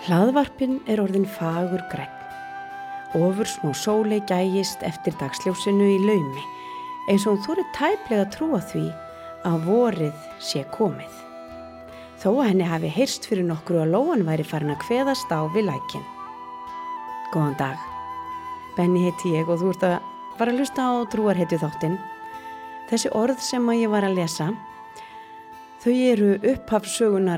Hlaðvarpinn orðin fagur grænn. Ofur smá sóley gægist eftir dagsljósinu í laumi, eins og hún þorir tæplega að trúa því að vorið sé komið. Þó að henni hafi heyrst fyrir nokkru að lóan væri farin að kveðast á við lækinn. Góðan dag. Benni heiti ég og þú ert að fara að hlusta á Trúarhetju þáttinn. Þessi orð sem ég var að lesa, þau eru upphaf sögunar